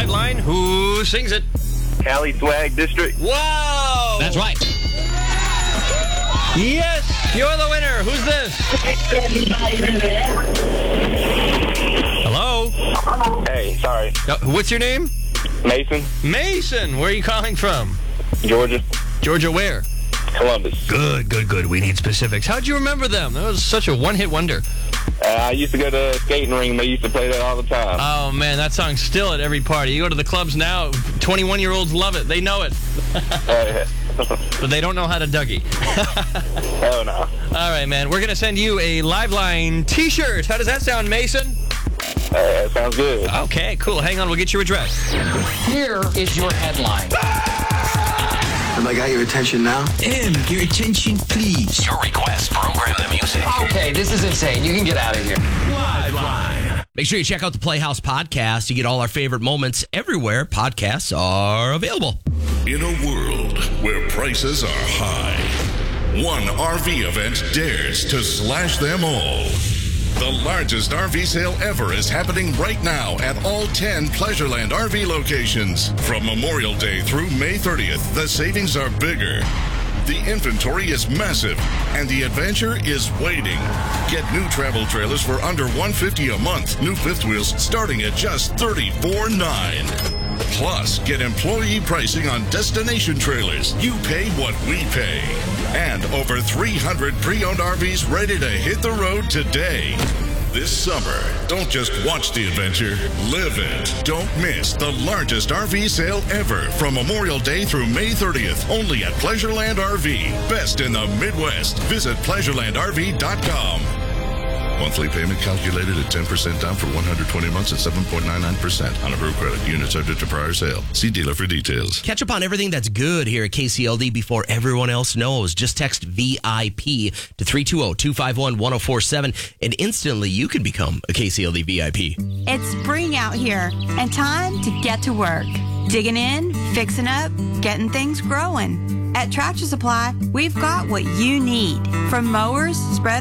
live line. Who sings it? Cali Swag District. Whoa! That's right. Yes, you're the winner. Who's this? Hello? Hey, sorry. What's your name? Mason, Mason. Where are you calling from? Georgia. Georgia where? Columbus. Good. We need specifics. How'd you remember them? That was such a one-hit wonder. I used to go to a skating ring. They used to play that all the time. Oh, man, that song's still at every party. You go to the clubs now, 21-year-olds love it. They know it. But they don't know how to Dougie. Oh, no. All right, man. We're going to send you a Live Line T-shirt. How does that sound, Mason? That sounds good. Okay, cool. Hang on. We'll get your address. Here is your headline. Have I got your attention now? Your attention, please. Your request, program the music. Okay, this is insane. You can get out of here. Live line. Make sure you check out the Playhouse Podcast. You get all our favorite moments everywhere podcasts are available. In a world where prices are high, one RV event dares to slash them all. The largest RV sale ever is happening right now at all 10 Pleasureland RV locations. From Memorial Day through May 30th, the savings are bigger. The inventory is massive, and the adventure is waiting. Get new travel trailers for under $150 a month. New fifth wheels starting at just $34.9. Plus, get employee pricing on destination trailers. You pay what we pay. And over 300 pre-owned RVs ready to hit the road today. This summer, don't just watch the adventure, live it. Don't miss the largest RV sale ever from Memorial Day through May 30th, only at Pleasureland RV. Best in the Midwest. Visit pleasurelandrv.com. Monthly payment calculated at 10% down for 120 months at 7.99% on approved credit. Unit subject to prior sale. See dealer for details. Catch up on everything that's good here at KCLD before everyone else knows. Just text VIP to 320-251-1047 and instantly you can become a KCLD VIP. It's spring out here and time to get to work. Digging in, fixing up, getting things growing. At Tractor Supply, we've got what you need. From mowers, spreaders,